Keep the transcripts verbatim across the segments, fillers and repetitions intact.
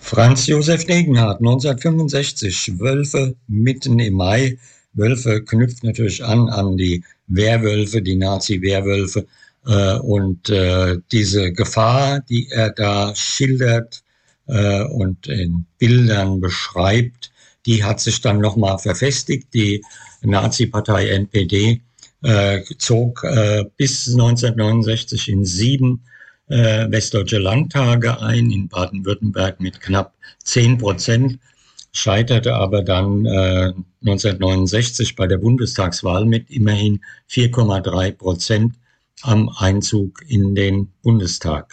Franz Josef Degenhardt, neunzehnhundertfünfundsechzig, Wölfe mitten im Mai. Wölfe knüpft natürlich an an die Werwölfe, die Nazi-Werwölfe. Äh, und äh, diese Gefahr, die er da schildert äh, und in Bildern beschreibt, die hat sich dann nochmal verfestigt. Die Nazi-Partei N P D äh, zog äh, bis neunzehnhundertneunundsechzig in sieben äh, westdeutsche Landtage ein, in Baden-Württemberg mit knapp zehn Prozent, scheiterte aber dann äh, neunzehnhundertneunundsechzig bei der Bundestagswahl mit immerhin vier Komma drei Prozent am Einzug in den Bundestag.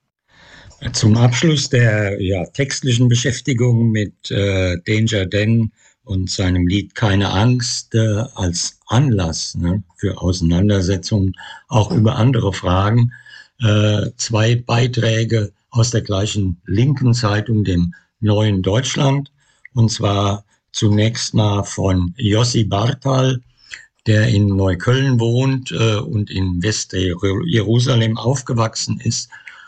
Zum Abschluss der ja, textlichen Beschäftigung mit äh, Danger Dan und seinem Lied Keine Angst äh, als Anlass ne, für Auseinandersetzungen auch über andere Fragen. Äh, zwei Beiträge aus der gleichen linken Zeitung, dem Neuen Deutschland, und zwar zunächst mal von Jossi Barthal, der in Neukölln wohnt äh, und in West-Jerusalem aufgewachsen ist.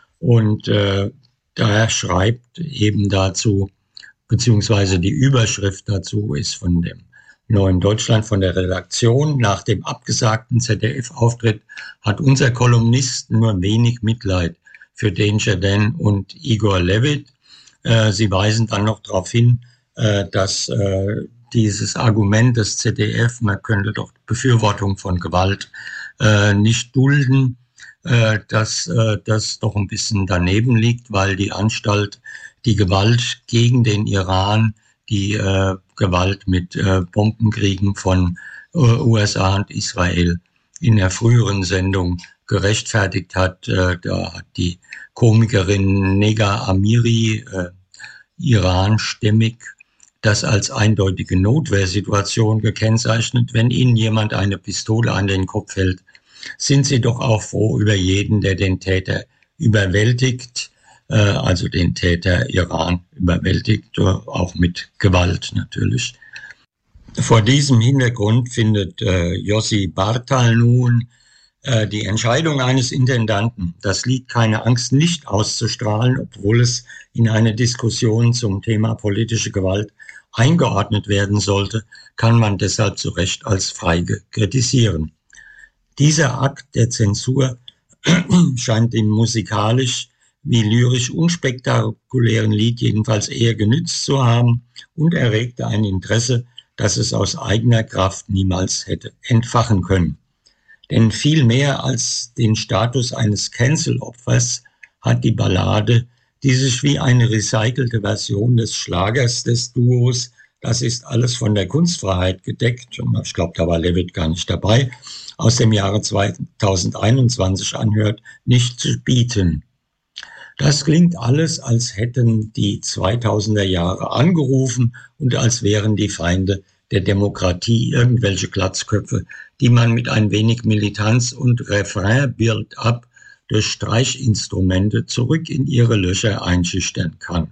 Und äh, da schreibt eben dazu, beziehungsweise die Überschrift dazu ist von dem Neuen Deutschland, von der Redaktion: Nach dem abgesagten Z D F-Auftritt hat unser Kolumnist nur wenig Mitleid für Danger Dan und Igor Levit. Äh, sie weisen dann noch darauf hin, äh, dass äh, dieses Argument des Z D F, man könnte doch Befürwortung von Gewalt äh, nicht dulden, äh, dass äh, das doch ein bisschen daneben liegt, weil die Anstalt die Gewalt gegen den Iran, die äh, Gewalt mit äh, Bombenkriegen von äh, U S A und Israel in der früheren Sendung gerechtfertigt hat. Äh, da hat die Komikerin Nega Amiri, äh, iranstämmig, das als eindeutige Notwehrsituation gekennzeichnet. Wenn Ihnen jemand eine Pistole an den Kopf hält, sind Sie doch auch froh über jeden, der den Täter überwältigt, äh, also den Täter Iran überwältigt, auch mit Gewalt natürlich. Vor diesem Hintergrund findet äh, Jossi Barthal nun äh, die Entscheidung eines Intendanten, das Lied Keine Angst nicht auszustrahlen, obwohl es in eine Diskussion zum Thema politische Gewalt eingeordnet werden sollte, kann man deshalb zu Recht als feige kritisieren. Dieser Akt der Zensur scheint dem musikalisch wie lyrisch unspektakulären Lied jedenfalls eher genützt zu haben und erregte ein Interesse, das es aus eigener Kraft niemals hätte entfachen können. Denn viel mehr als den Status eines Cancel-Opfers hat die Ballade, die sich wie eine recycelte Version des Schlagers des Duos Das ist alles von der Kunstfreiheit gedeckt, und ich glaube, da war Levit gar nicht dabei, aus dem Jahre zweitausendeinundzwanzig anhört, nicht zu bieten. Das klingt alles, als hätten die zweitausender Jahre angerufen und als wären die Feinde der Demokratie irgendwelche Glatzköpfe, die man mit ein wenig Militanz und Refrain-Build-up durch Streichinstrumente zurück in ihre Löcher einschüchtern kann.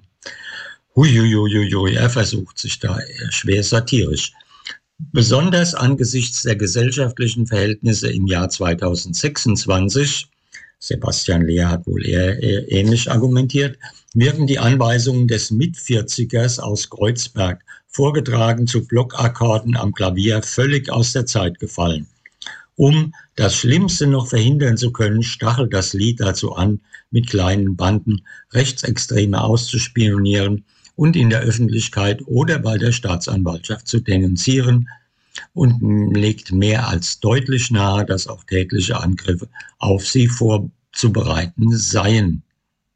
Huiuiuiui, er versucht sich da schwer satirisch. Besonders angesichts der gesellschaftlichen Verhältnisse im Jahr zweitausendsechsundzwanzig, Sebastian Lehr hat wohl eher, eher ähnlich argumentiert, wirken die Anweisungen des Mitvierzigers aus Kreuzberg, vorgetragen zu Blockakkorden am Klavier, völlig aus der Zeit gefallen. Um das Schlimmste noch verhindern zu können, stachelt das Lied dazu an, mit kleinen Banden Rechtsextreme auszuspionieren und in der Öffentlichkeit oder bei der Staatsanwaltschaft zu denunzieren, und legt mehr als deutlich nahe, dass auch tätliche Angriffe auf sie vorzubereiten seien.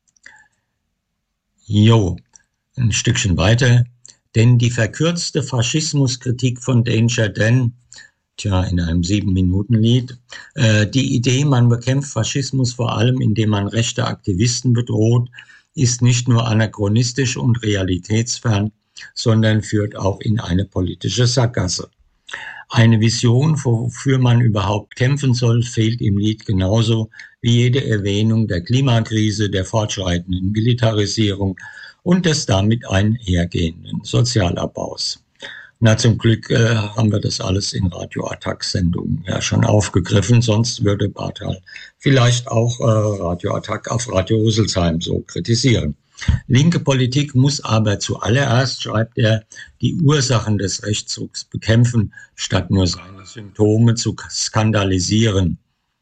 Jo, ein Stückchen weiter. Denn die verkürzte Faschismuskritik von Danger Dan, tja, in einem Sieben-Minuten-Lied, äh, die Idee, man bekämpft Faschismus vor allem, indem man rechte Aktivisten bedroht, ist nicht nur anachronistisch und realitätsfern, sondern führt auch in eine politische Sackgasse. Eine Vision, wofür man überhaupt kämpfen soll, fehlt im Lied genauso wie jede Erwähnung der Klimakrise, der fortschreitenden Militarisierung und des damit einhergehenden Sozialabbaus. Na, zum Glück äh, haben wir das alles in Radio-Attack-Sendungen ja schon aufgegriffen, sonst würde Barthal vielleicht auch äh, Radio-Attack auf Radio Rüsselsheim so kritisieren. Linke Politik muss aber zuallererst, schreibt er, die Ursachen des Rechtsrucks bekämpfen, statt nur seine Symptome zu skandalisieren.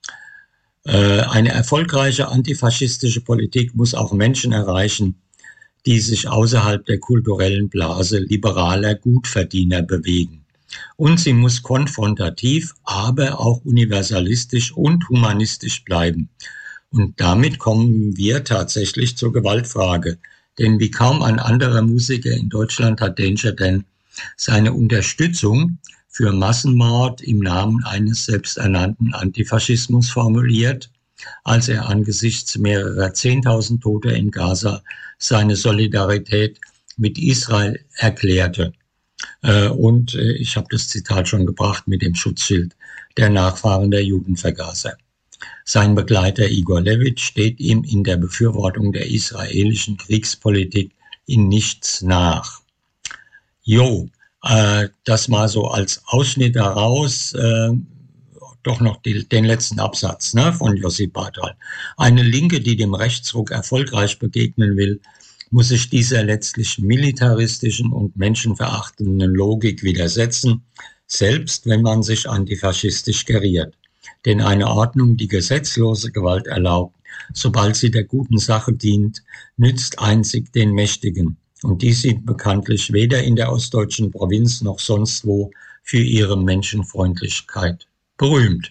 Eine erfolgreiche antifaschistische Politik muss auch Menschen erreichen, die sich außerhalb der kulturellen Blase liberaler Gutverdiener bewegen. Und sie muss konfrontativ, aber auch universalistisch und humanistisch bleiben. Und damit kommen wir tatsächlich zur Gewaltfrage. Denn wie kaum ein anderer Musiker in Deutschland hat Danger Dan seine Unterstützung für Massenmord im Namen eines selbsternannten Antifaschismus formuliert, als er angesichts mehrerer Zehntausend Toter in Gaza seine Solidarität mit Israel erklärte. Und ich habe das Zitat schon gebracht mit dem Schutzschild der Nachfahren der Judenvergaser. Sein Begleiter Igor Levit steht ihm in der Befürwortung der israelischen Kriegspolitik in nichts nach. Jo, äh, das mal so als Ausschnitt daraus, äh, doch noch die, den letzten Absatz ne, von Josip Bartal. Eine Linke, die dem Rechtsruck erfolgreich begegnen will, muss sich dieser letztlich militaristischen und menschenverachtenden Logik widersetzen, selbst wenn man sich antifaschistisch geriert. Denn eine Ordnung, die gesetzlose Gewalt erlaubt, sobald sie der guten Sache dient, nützt einzig den Mächtigen. Und die sind bekanntlich weder in der ostdeutschen Provinz noch sonst wo für ihre Menschenfreundlichkeit berühmt.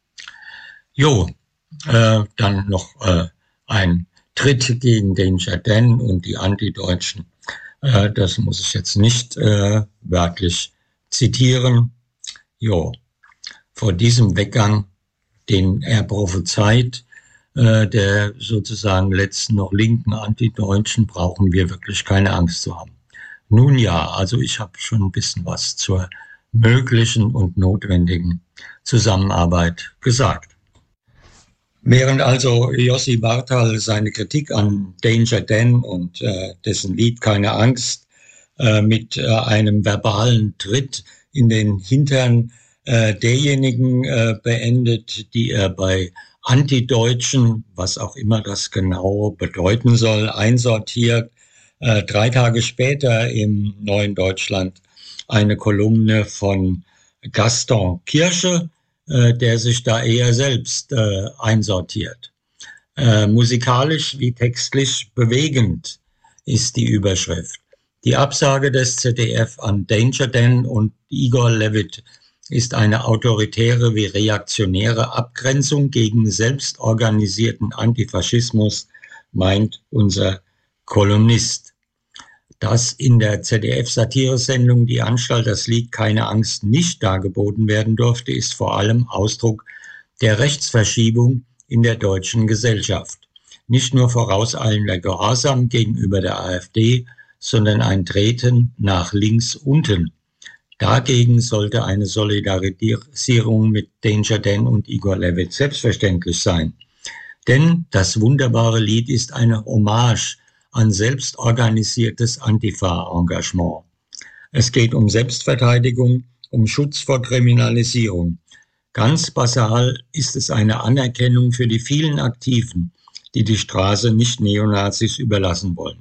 Jo, äh, dann noch äh, ein Tritt gegen Danger Dan und die Antideutschen. Äh, das muss ich jetzt nicht äh, wörtlich zitieren. Jo, vor diesem Weggang, den er prophezeit, äh, der sozusagen letzten noch linken Antideutschen, brauchen wir wirklich keine Angst zu haben. Nun ja, also ich habe schon ein bisschen was zur möglichen und notwendigen Zusammenarbeit gesagt. Während also Josip Bartal seine Kritik an Danger Dan und äh, dessen Lied Keine Angst äh, mit äh, einem verbalen Tritt in den Hintern äh, derjenigen äh, beendet, die er bei Antideutschen, was auch immer das genau bedeuten soll, einsortiert. Äh, drei Tage später im Neuen Deutschland eine Kolumne von Gaston Kirsche, äh, der sich da eher selbst äh, einsortiert. Äh, musikalisch wie textlich bewegend ist die Überschrift. Die Absage des Z D F an Danger Dan und Igor Levit ist eine autoritäre wie reaktionäre Abgrenzung gegen selbstorganisierten Antifaschismus, meint unser Kolumnist. Dass in der Z D F-Satiresendung Die Anstalt das Lied Keine Angst nicht dargeboten werden durfte, ist vor allem Ausdruck der Rechtsverschiebung in der deutschen Gesellschaft. Nicht nur vorauseilender Gehorsam gegenüber der AfD, sondern ein Treten nach links unten. Dagegen sollte eine Solidarisierung mit Danger Dan und Igor Levit selbstverständlich sein. Denn das wunderbare Lied ist eine Hommage an selbstorganisiertes Antifa-Engagement. Es geht um Selbstverteidigung, um Schutz vor Kriminalisierung. Ganz basal ist es eine Anerkennung für die vielen Aktiven, die die Straße nicht Neonazis überlassen wollen.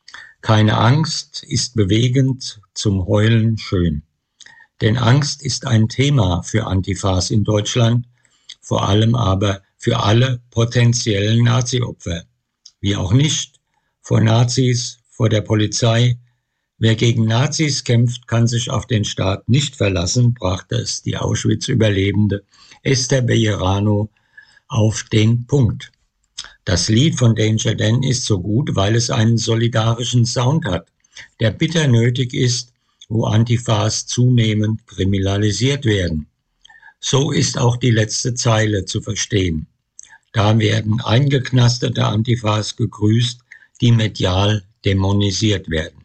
Keine Angst ist bewegend, zum Heulen schön. Denn Angst ist ein Thema für Antifas in Deutschland, vor allem aber für alle potenziellen Nazi-Opfer. Wie auch nicht. Vor Nazis, vor der Polizei. Wer gegen Nazis kämpft, kann sich auf den Staat nicht verlassen, brachte es die Auschwitz-Überlebende Esther Bejerano auf den Punkt. Das Lied von Danger Dan ist so gut, weil es einen solidarischen Sound hat, der bitter nötig ist, wo Antifas zunehmend kriminalisiert werden. So ist auch die letzte Zeile zu verstehen. Da werden eingeknastete Antifas gegrüßt, die medial dämonisiert werden.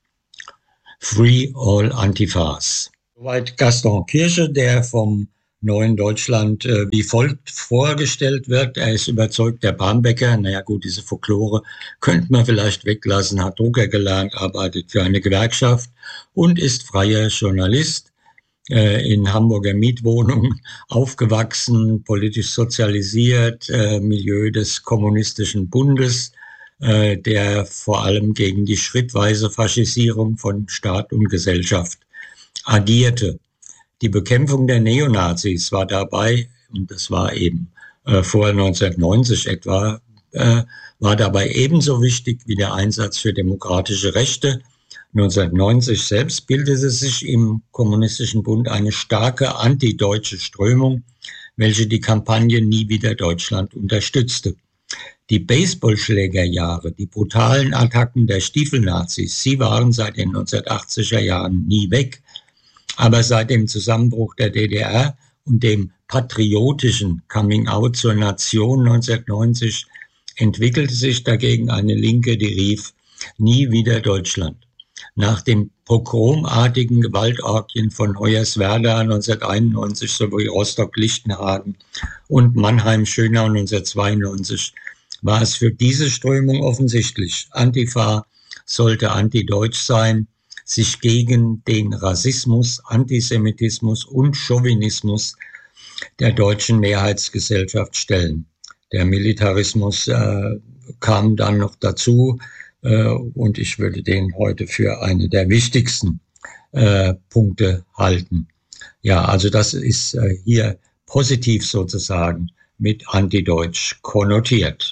Free all Antifas. Soweit Gaston Kirsche, der vom Neuen Deutschland äh, wie folgt vorgestellt wird. Er ist überzeugter Barmbäcker. Naja gut, diese Folklore könnte man vielleicht weglassen, hat Drucker gelernt, arbeitet für eine Gewerkschaft und ist freier Journalist, äh, in Hamburger Mietwohnung aufgewachsen, politisch sozialisiert, äh, Milieu des Kommunistischen Bundes, äh, der vor allem gegen die schrittweise Faschisierung von Staat und Gesellschaft agierte. Die Bekämpfung der Neonazis war dabei, und das war eben äh, vor neunzehnhundertneunzig etwa, äh, war dabei ebenso wichtig wie der Einsatz für demokratische Rechte. neunzehnhundertneunzig selbst bildete sich im Kommunistischen Bund eine starke antideutsche Strömung, welche die Kampagne Nie wieder Deutschland unterstützte. Die Baseballschlägerjahre, die brutalen Attacken der Stiefelnazis, sie waren seit den neunzehnhundertachtziger Jahren nie weg. Aber seit dem Zusammenbruch der D D R und dem patriotischen Coming-out zur Nation neunzehnhundertneunzig entwickelte sich dagegen eine Linke, die rief, nie wieder Deutschland. Nach den pogromartigen Gewaltorgien von Hoyerswerda neunzehnhunderteinundneunzig sowie Rostock-Lichtenhagen und Mannheim-Schönau neunzehnhundertzweiundneunzig war es für diese Strömung offensichtlich, Antifa sollte antideutsch sein, sich gegen den Rassismus, Antisemitismus und Chauvinismus der deutschen Mehrheitsgesellschaft stellen. Der Militarismus äh, kam dann noch dazu äh, und ich würde den heute für eine der wichtigsten äh, Punkte halten. Ja, also das ist äh, hier positiv sozusagen mit antideutsch konnotiert.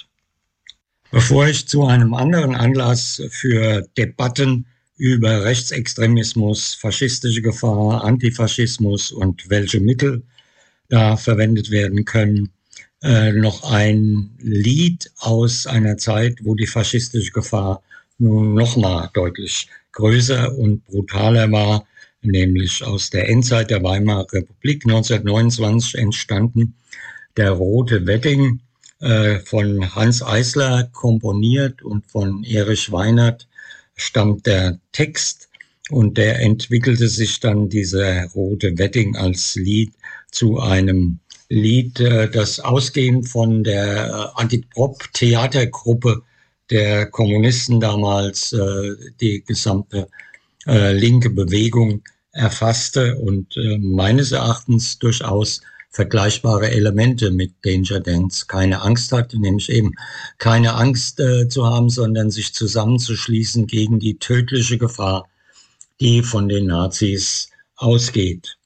Bevor ich zu einem anderen Anlass für Debatten über Rechtsextremismus, faschistische Gefahr, Antifaschismus und welche Mittel da verwendet werden können, äh, noch ein Lied aus einer Zeit, wo die faschistische Gefahr nun noch mal deutlich größer und brutaler war, nämlich aus der Endzeit der Weimarer Republik neunzehnhundertneunundzwanzig entstanden, der Rote Wedding, äh, von Hanns Eisler komponiert und von Erich Weinert stammt der Text und der entwickelte sich dann, dieser Rote Wedding, als Lied zu einem Lied, das ausgehend von der Agitprop-Theatergruppe der Kommunisten damals die gesamte linke Bewegung erfasste und meines Erachtens durchaus vergleichbare Elemente mit Danger Dance. Keine Angst hat, nämlich eben keine Angst äh, zu haben, sondern sich zusammenzuschließen gegen die tödliche Gefahr, die von den Nazis ausgeht.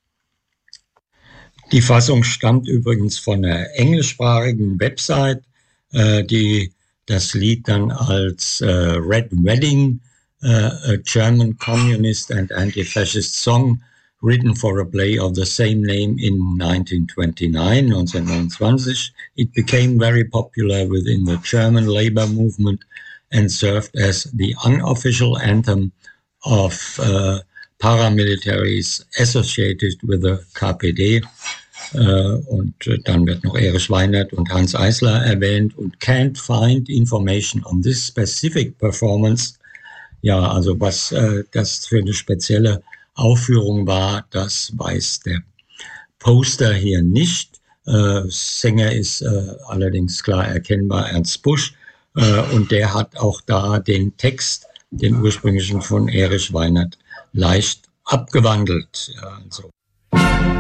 Die Fassung stammt übrigens von einer englischsprachigen Website, äh, die das Lied dann als äh, Red Wedding, äh, a German Communist and Anti-Fascist Song, written for a play of the same name in nineteen twenty-nine, neunzehnhundertneunundzwanzig. It became very popular within the German labor movement and served as the unofficial anthem of uh, paramilitaries associated with the K P D. Uh, und dann wird noch Erich Weinert und Hanns Eisler erwähnt und can't find information on this specific performance. Ja, also was äh, das für eine spezielle Aufführung war, das weiß der Poster hier nicht. Äh, Sänger ist äh, allerdings klar erkennbar Ernst Busch äh, und der hat auch da den Text, den ursprünglichen von Erich Weinert, leicht abgewandelt. Also